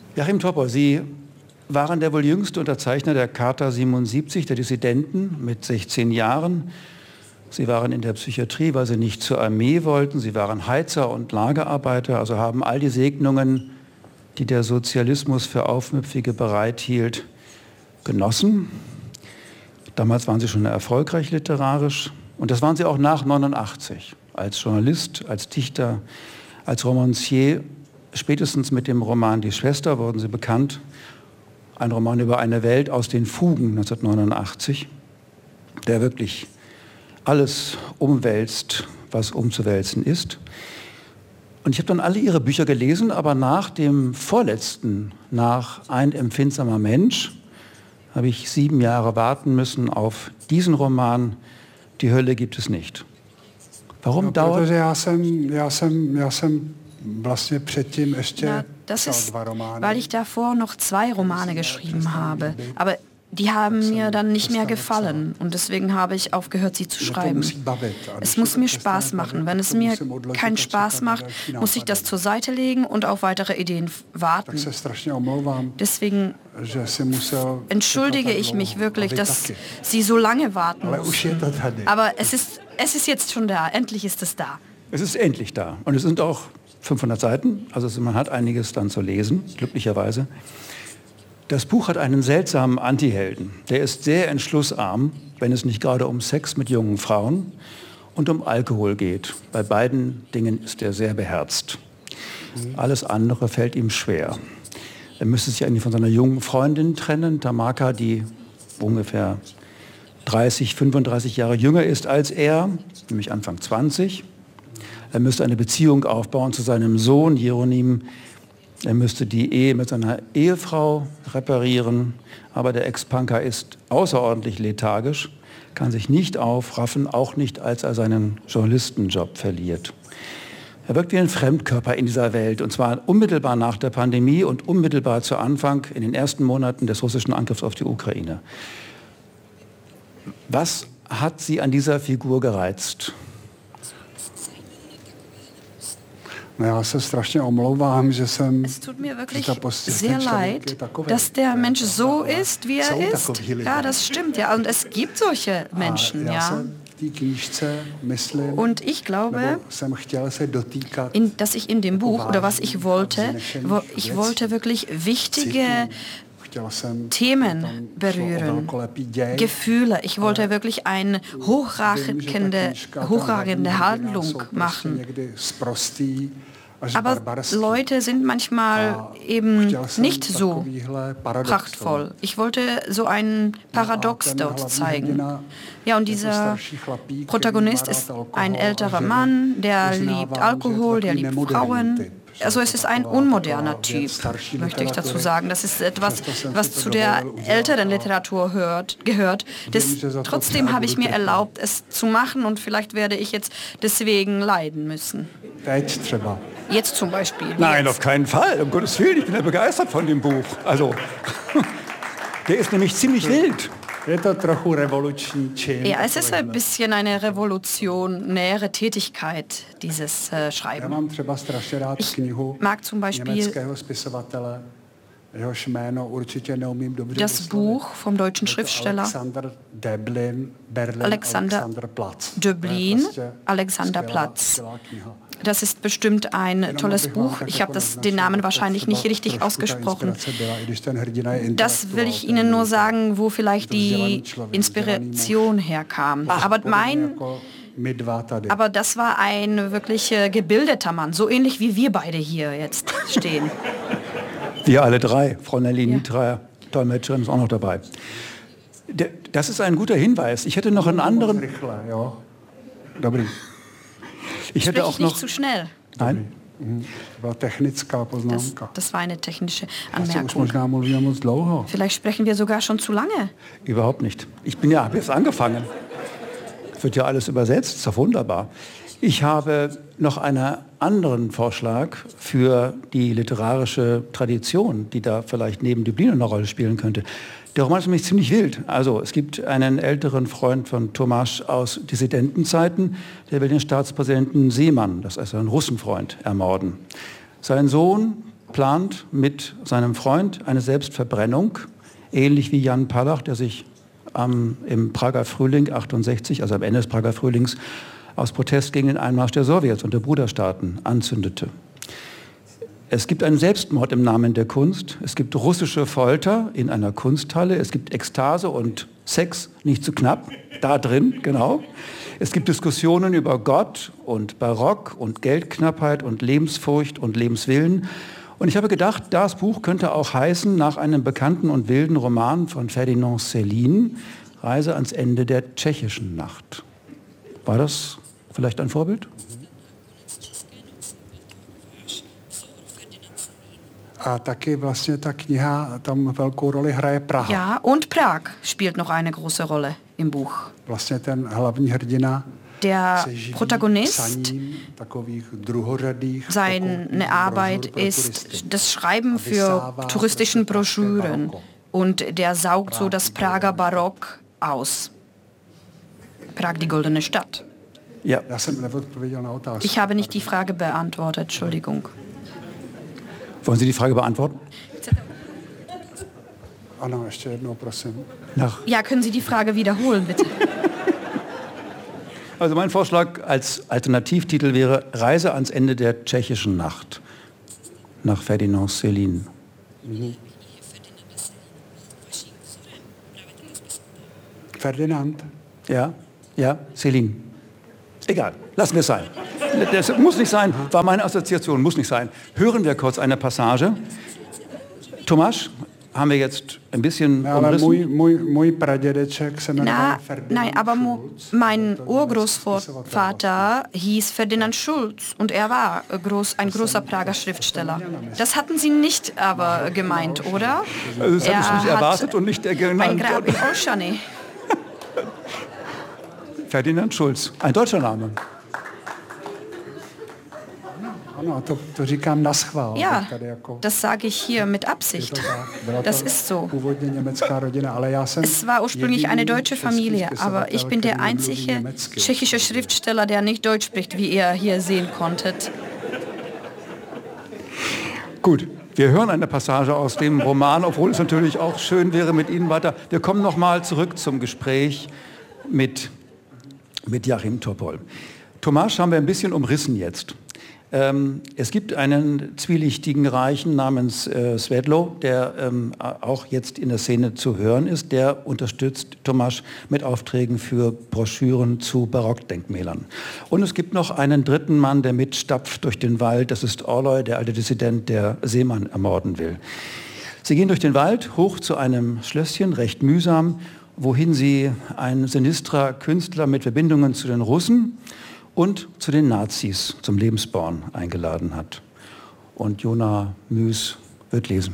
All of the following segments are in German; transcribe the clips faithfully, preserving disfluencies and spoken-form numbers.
Joachim Topper, Sie waren der wohl jüngste Unterzeichner der Charta siebenundsiebzig der Dissidenten mit sechzehn Jahren. Sie waren in der Psychiatrie, weil Sie nicht zur Armee wollten. Sie waren Heizer und Lagerarbeiter, also haben all die Segnungen, die der Sozialismus für Aufmüpfige bereithielt, genossen. Damals waren Sie schon erfolgreich literarisch und das waren Sie auch nach neunundachtzig. Als Journalist, als Dichter, als Romancier, spätestens mit dem Roman Die Schwester wurden Sie bekannt. Ein Roman über eine Welt aus den Fugen neunzehnhundertneunundachtzig, der wirklich alles umwälzt, was umzuwälzen ist. Und ich habe dann alle Ihre Bücher gelesen, aber nach dem vorletzten, nach Ein empfindsamer Mensch, habe ich sieben Jahre warten müssen auf diesen Roman, Die Hölle gibt es nicht. Warum no, dauert... Protože já jsem, já jsem, já jsem vlastně předtím ještě Na, das psal ist, dva romány. weil ich davor noch zwei Romane geschrieben habe. Aber die haben mir dann nicht mehr gefallen und deswegen habe ich aufgehört, sie zu schreiben. Es muss mir Spaß machen. Wenn es mir keinen Spaß macht, muss ich das zur Seite legen und auf weitere Ideen warten. Deswegen entschuldige ich mich wirklich, dass Sie so lange warten mussten. Aber es ist, es ist jetzt schon da. Endlich ist es da. Es ist endlich da. Und es sind auch fünfhundert Seiten, also man hat einiges dann zu lesen, glücklicherweise. Das Buch hat einen seltsamen Antihelden. Der ist sehr entschlussarm, wenn es nicht gerade um Sex mit jungen Frauen und um Alkohol geht. Bei beiden Dingen ist er sehr beherzt. Alles andere fällt ihm schwer. Er müsste sich eigentlich von seiner jungen Freundin trennen, Tamaka, die ungefähr dreißig, fünfunddreißig Jahre jünger ist als er, nämlich Anfang zwanzig. Er müsste eine Beziehung aufbauen zu seinem Sohn Jeronim. Er müsste die Ehe mit seiner Ehefrau reparieren, aber der Ex-Punker ist außerordentlich lethargisch, kann sich nicht aufraffen, auch nicht, als er seinen Journalistenjob verliert. Er wirkt wie ein Fremdkörper in dieser Welt, und zwar unmittelbar nach der Pandemie und unmittelbar zu Anfang, in den ersten Monaten des russischen Angriffs auf die Ukraine. Was hat Sie an dieser Figur gereizt? Es tut mir wirklich sehr leid, dass der Mensch so ist, wie er ist. Ja, das stimmt. Ja. Und es gibt solche Menschen. Ja. Und ich glaube, in, dass ich in dem Buch, oder was ich wollte, wo, ich wollte wirklich wichtige Themen berühren, Gefühle. Ich wollte wirklich eine hochragende, hochragende Handlung machen. Aber Leute sind manchmal eben nicht so prachtvoll. Ich wollte so ein Paradox dort zeigen. Ja, und dieser Protagonist ist ein älterer Mann, der liebt Alkohol, der liebt Frauen. Also es ist ein unmoderner Typ, möchte ich dazu sagen. Das ist etwas, was zu der älteren Literatur hört, gehört. Das, trotzdem habe ich mir erlaubt, es zu machen, und vielleicht werde ich jetzt deswegen leiden müssen. Jetzt zum Beispiel. Nein, jetzt. Auf keinen Fall. Um Gottes Willen, ich bin ja begeistert von dem Buch. Also, der ist nämlich ziemlich wild. Ja, es ist ein bisschen eine revolutionäre Tätigkeit, dieses äh, Schreiben. Ich mag zum Beispiel das Buch vom deutschen Schriftsteller Alexander Döblin, Alexanderplatz. Das ist bestimmt ein tolles Buch. Ich habe das, den Namen wahrscheinlich nicht richtig ausgesprochen. Das will ich Ihnen nur sagen, wo vielleicht die Inspiration herkam. Aber mein... Aber das war ein wirklich äh, gebildeter Mann, so ähnlich wie wir beide hier jetzt stehen. Wir alle drei. Frau Nelly Nietreier, Dolmetscherin, ist auch noch dabei. Das ist ein guter Hinweis. Ich hätte noch einen anderen... Ich hätte auch noch... nicht zu schnell. Nein? Das, das war eine technische Anmerkung. Vielleicht sprechen wir sogar schon zu lange. Überhaupt nicht. Ich bin ja, habe jetzt angefangen. Wird ja alles übersetzt, ist doch wunderbar. Ich habe noch einen anderen Vorschlag für die literarische Tradition, die da vielleicht neben Döblin eine Rolle spielen könnte. Der Roman ist nämlich ziemlich wild. Also es gibt einen älteren Freund von Tomasz aus Dissidentenzeiten, der will den Staatspräsidenten Seemann, das ist ein Russenfreund, ermorden. Sein Sohn plant mit seinem Freund eine Selbstverbrennung, ähnlich wie Jan Palach, der sich am, im Prager Frühling achtundsechzig, also am Ende des Prager Frühlings, aus Protest gegen den Einmarsch der Sowjets und der Bruderstaaten anzündete. Es gibt einen Selbstmord im Namen der Kunst, es gibt russische Folter in einer Kunsthalle, es gibt Ekstase und Sex, nicht zu knapp, da drin, genau. Es gibt Diskussionen über Gott und Barock und Geldknappheit und Lebensfurcht und Lebenswillen. Und ich habe gedacht, das Buch könnte auch heißen, nach einem bekannten und wilden Roman von Ferdinand Céline, Reise ans Ende der tschechischen Nacht. War das vielleicht ein Vorbild? A taky vlastně ta kniha tam velkou roli hraje Praha. Ja, und Prag spielt noch eine große Rolle im Buch. Vlastně ten hlavní hrdina Der Protagonist, seine Arbeit ist das Schreiben für touristischen Broschüren und der saugt so das Prager Barock aus. Prag, die goldene Stadt. Ja. Ich habe nicht die Frage beantwortet, Entschuldigung. Wollen Sie die Frage beantworten? Nach. Ja, können Sie die Frage wiederholen, bitte? Also mein Vorschlag als Alternativtitel wäre Reise ans Ende der tschechischen Nacht nach Ferdinand Céline. Mhm. Ferdinand? Ja, ja, Céline. Egal, lassen wir es sein. Das muss nicht sein, war meine Assoziation, muss nicht sein. Hören wir kurz eine Passage. Tomáš, haben wir jetzt ein bisschen umrissen? Na, nein, aber mein Urgroßvater hieß Ferdinand Schulz und er war groß, ein großer Prager Schriftsteller. Das hatten Sie nicht aber gemeint, oder? Also das habe ich nicht erwartet und nicht genannt. Ein Grab in Olszany. Ferdinand Schulz, ein deutscher Name. Ja, das sage ich hier mit Absicht. Das ist so. Es war ursprünglich eine deutsche Familie, aber ich bin der einzige tschechische Schriftsteller, der nicht Deutsch spricht, wie ihr hier sehen konntet. Gut, wir hören eine Passage aus dem Roman, obwohl es natürlich auch schön wäre mit Ihnen weiter. Wir kommen noch mal zurück zum Gespräch mit, mit Joachim Topol. Tomáš haben wir ein bisschen umrissen jetzt. Ähm, es gibt einen zwielichtigen Reichen namens äh, Světlo, der ähm, auch jetzt in der Szene zu hören ist. Der unterstützt Tomáš mit Aufträgen für Broschüren zu Barockdenkmälern. Und es gibt noch einen dritten Mann, der mitstapft durch den Wald. Das ist Orloj, der alte Dissident, der Seemann ermorden will. Sie gehen durch den Wald hoch zu einem Schlösschen, recht mühsam, wohin sie einen sinistrer Künstler mit Verbindungen zu den Russen und zu den Nazis zum Lebensborn eingeladen hat. Und Jona Müs wird lesen.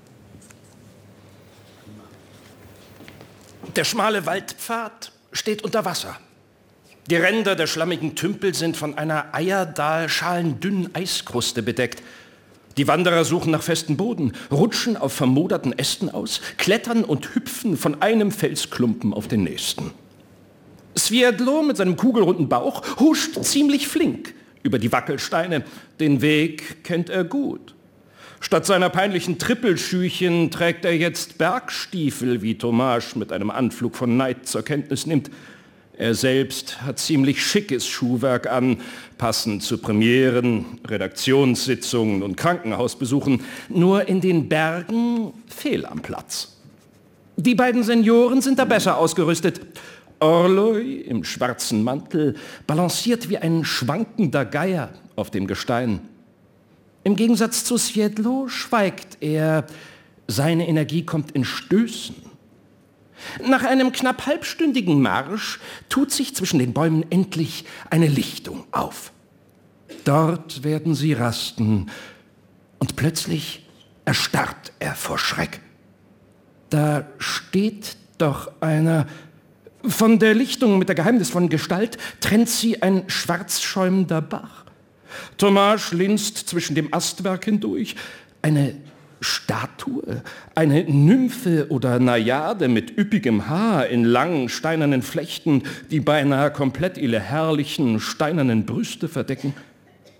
Der schmale Waldpfad steht unter Wasser. Die Ränder der schlammigen Tümpel sind von einer eierdahlschalendünnen Eiskruste bedeckt. Die Wanderer suchen nach festem Boden, rutschen auf vermoderten Ästen aus, klettern und hüpfen von einem Felsklumpen auf den nächsten. Světlo mit seinem kugelrunden Bauch huscht ziemlich flink über die Wackelsteine. Den Weg kennt er gut. Statt seiner peinlichen Trippelschüchen trägt er jetzt Bergstiefel, wie Tomáš mit einem Anflug von Neid zur Kenntnis nimmt. Er selbst hat ziemlich schickes Schuhwerk an, passend zu Premieren, Redaktionssitzungen und Krankenhausbesuchen. Nur in den Bergen fehl am Platz. Die beiden Senioren sind da besser ausgerüstet. Orloj im schwarzen Mantel balanciert wie ein schwankender Geier auf dem Gestein. Im Gegensatz zu Světlo schweigt er, seine Energie kommt in Stößen. Nach einem knapp halbstündigen Marsch tut sich zwischen den Bäumen endlich eine Lichtung auf. Dort werden sie rasten und plötzlich erstarrt er vor Schreck. Da steht doch einer. Von der Lichtung mit der geheimnisvollen Gestalt trennt sie ein schwarz schäumender Bach. Tomáš linst zwischen dem Astwerk hindurch. Eine Statue, eine Nymphe oder Najade mit üppigem Haar in langen steinernen Flechten, die beinahe komplett ihre herrlichen steinernen Brüste verdecken.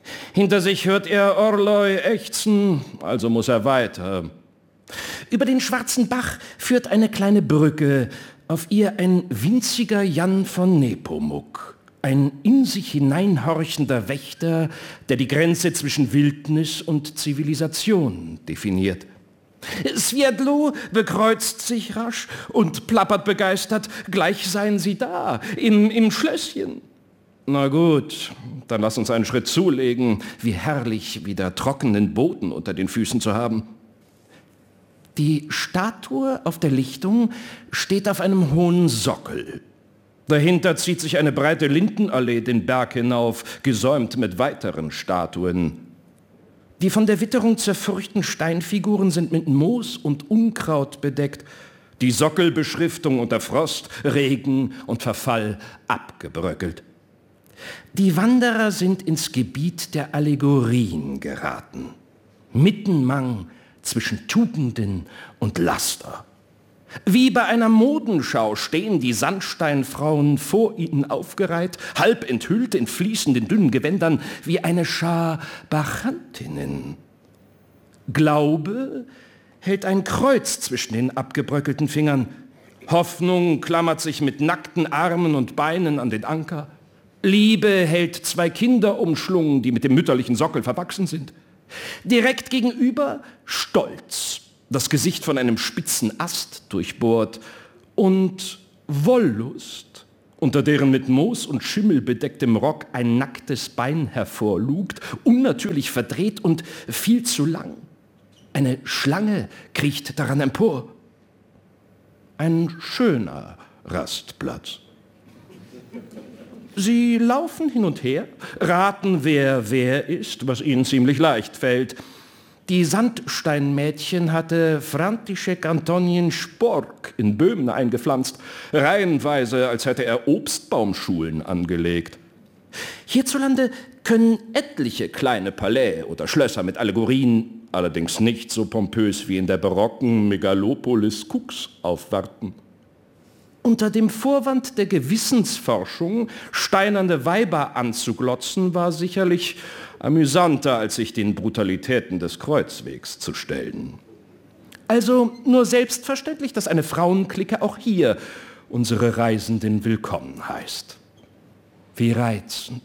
Hinter sich hört er Orloj ächzen, also muss er weiter. Über den Schwarzen Bach führt eine kleine Brücke, auf ihr ein winziger Jan von Nepomuk, ein in sich hineinhorchender Wächter, der die Grenze zwischen Wildnis und Zivilisation definiert. Svierdlo bekreuzt sich rasch und plappert begeistert, gleich seien sie da, im, im Schlösschen. Na gut, dann lass uns einen Schritt zulegen, wie herrlich wieder trockenen Boden unter den Füßen zu haben. Die Statue auf der Lichtung steht auf einem hohen Sockel. Dahinter zieht sich eine breite Lindenallee den Berg hinauf, gesäumt mit weiteren Statuen. Die von der Witterung zerfurchten Steinfiguren sind mit Moos und Unkraut bedeckt, die Sockelbeschriftung unter Frost, Regen und Verfall abgebröckelt. Die Wanderer sind ins Gebiet der Allegorien geraten, mittenmang zwischen Tugenden und Laster. Wie bei einer Modenschau stehen die Sandsteinfrauen vor ihnen aufgereiht, halb enthüllt in fließenden dünnen Gewändern wie eine Schar Bacchantinnen. Glaube hält ein Kreuz zwischen den abgebröckelten Fingern. Hoffnung klammert sich mit nackten Armen und Beinen an den Anker. Liebe hält zwei Kinder umschlungen, die mit dem mütterlichen Sockel verwachsen sind. Direkt gegenüber Stolz, das Gesicht von einem spitzen Ast durchbohrt, und Wollust, unter deren mit Moos und Schimmel bedecktem Rock ein nacktes Bein hervorlugt, unnatürlich verdreht und viel zu lang. Eine Schlange kriecht daran empor. Ein schöner Rastplatz. Sie laufen hin und her, raten, wer wer ist, was ihnen ziemlich leicht fällt. Die Sandsteinmädchen hatte František Antonín Špork in Böhmen eingepflanzt, reihenweise, als hätte er Obstbaumschulen angelegt. Hierzulande können etliche kleine Palais oder Schlösser mit Allegorien, allerdings nicht so pompös wie in der barocken Megalopolis Cux, aufwarten. Unter dem Vorwand der Gewissensforschung steinerne Weiber anzuglotzen, war sicherlich amüsanter, als sich den Brutalitäten des Kreuzwegs zu stellen. Also nur selbstverständlich, dass eine Frauenklicke auch hier unsere Reisenden willkommen heißt. Wie reizend.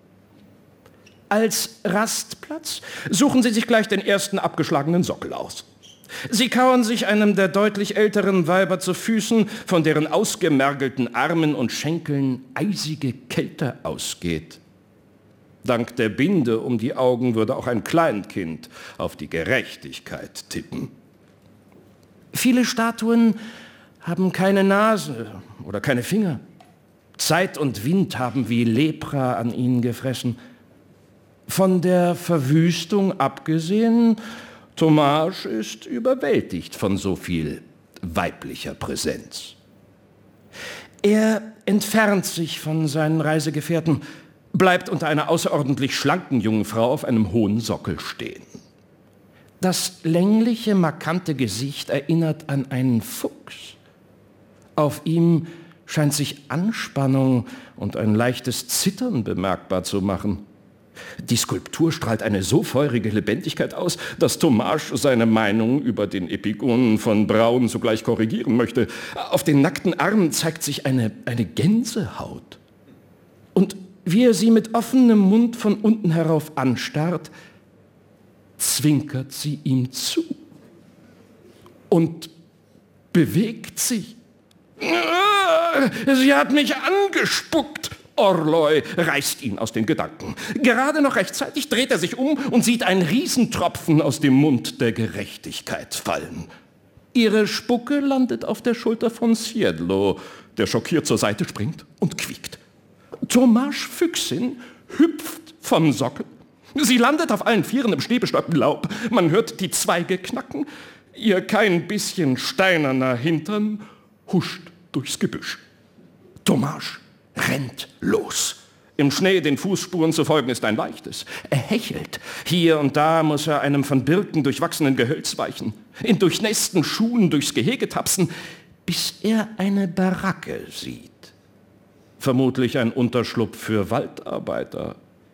Als Rastplatz suchen Sie sich gleich den ersten abgeschlagenen Sockel aus. Sie kauern sich einem der deutlich älteren Weiber zu Füßen, von deren ausgemergelten Armen und Schenkeln eisige Kälte ausgeht. Dank der Binde um die Augen würde auch ein Kleinkind auf die Gerechtigkeit tippen. Viele Statuen haben keine Nase oder keine Finger. Zeit und Wind haben wie Lepra an ihnen gefressen. Von der Verwüstung abgesehen, Tomáš ist überwältigt von so viel weiblicher Präsenz. Er entfernt sich von seinen Reisegefährten, bleibt unter einer außerordentlich schlanken jungen Frau auf einem hohen Sockel stehen. Das längliche, markante Gesicht erinnert an einen Fuchs. Auf ihm scheint sich Anspannung und ein leichtes Zittern bemerkbar zu machen. Die Skulptur strahlt eine so feurige Lebendigkeit aus, dass Tomáš seine Meinung über den Epigonen von Braun sogleich korrigieren möchte. Auf den nackten Armen zeigt sich eine, eine Gänsehaut. Und wie er sie mit offenem Mund von unten herauf anstarrt, zwinkert sie ihm zu und bewegt sich. Sie hat mich angespuckt. Orloj reißt ihn aus den Gedanken. Gerade noch rechtzeitig dreht er sich um und sieht einen Riesentropfen aus dem Mund der Gerechtigkeit fallen. Ihre Spucke landet auf der Schulter von Svierdlo, der schockiert zur Seite springt und quiekt. Tomáš Füchsin hüpft vom Sockel. Sie landet auf allen Vieren im schneebestäubten Laub. Man hört die Zweige knacken. Ihr kein bisschen steinerner Hintern huscht durchs Gebüsch. Tomáš rennt los. Im Schnee den Fußspuren zu folgen ist ein leichtes. Er hechelt. Hier und da muss er einem von Birken durchwachsenen Gehölz weichen, in durchnässten Schuhen durchs Gehege tapsen, bis er eine Baracke sieht. Vermutlich ein Unterschlupf für Waldarbeiter.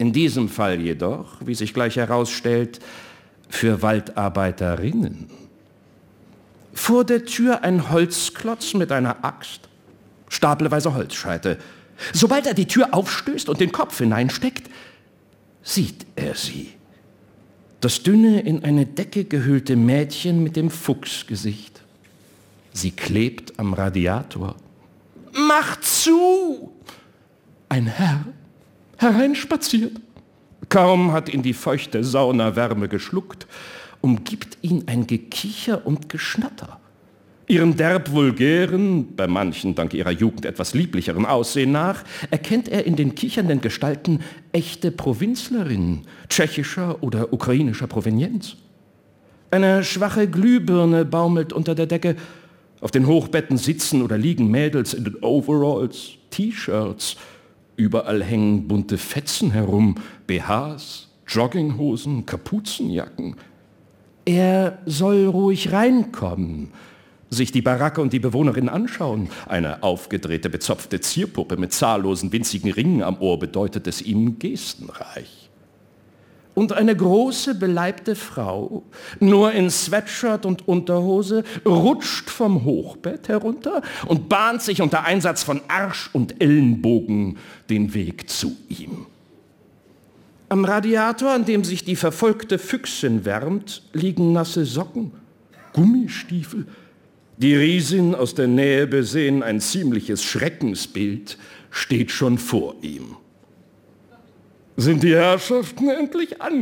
In diesem Fall jedoch, wie sich gleich herausstellt, für Waldarbeiterinnen. Vor der Tür ein Holzklotz mit einer Axt, stapelweise Holzscheite. Sobald er die Tür aufstößt und den Kopf hineinsteckt, sieht er sie. Das dünne, in eine Decke gehüllte Mädchen mit dem Fuchsgesicht. Sie klebt am Radiator. »Mach zu!« Ein Herr hereinspaziert. Kaum hat ihn die feuchte Saunawärme geschluckt, umgibt ihn ein Gekicher und Geschnatter. Ihrem derb vulgären, bei manchen dank ihrer Jugend etwas lieblicheren Aussehen nach, erkennt er in den kichernden Gestalten echte Provinzlerinnen, tschechischer oder ukrainischer Provenienz. Eine schwache Glühbirne baumelt unter der Decke. Auf den Hochbetten sitzen oder liegen Mädels in den Overalls, T-Shirts. Überall hängen bunte Fetzen herum, B Hs, Jogginghosen, Kapuzenjacken. Er soll ruhig reinkommen, sich die Baracke und die Bewohnerin anschauen. Eine aufgedrehte, bezopfte Zierpuppe mit zahllosen, winzigen Ringen am Ohr bedeutet es ihm gestenreich. Und eine große, beleibte Frau, nur in Sweatshirt und Unterhose, rutscht vom Hochbett herunter und bahnt sich unter Einsatz von Arsch und Ellenbogen den Weg zu ihm. Am Radiator, an dem sich die verfolgte Füchsin wärmt, liegen nasse Socken, Gummistiefel. Die Riesin, aus der Nähe besehen ein ziemliches Schreckensbild, steht schon vor ihm. Sind die Herrschaften endlich angekommen?